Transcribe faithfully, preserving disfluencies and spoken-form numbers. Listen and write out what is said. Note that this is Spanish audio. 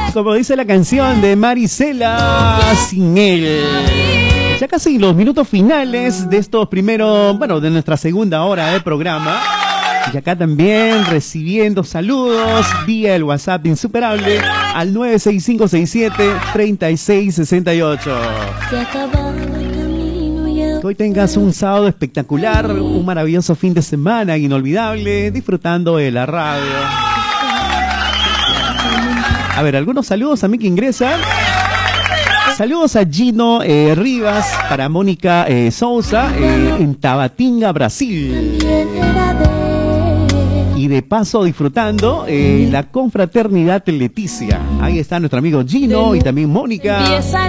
Como dice la canción de Marisela, sin él. Ya casi los minutos finales de estos primeros, bueno, de nuestra segunda hora de programa. Y acá también recibiendo saludos vía el WhatsApp insuperable al nueve seis cinco seis siete, tres seis seis ocho. Que hoy tengas un sábado espectacular, un maravilloso fin de semana inolvidable, disfrutando de la radio. A ver, algunos saludos a mí que ingresan. Saludos a Gino eh, Rivas, para Mónica eh, Sousa, eh, en Tabatinga, Brasil. Y de paso disfrutando eh, la confraternidad de Leticia. Ahí está nuestro amigo Gino y también Mónica.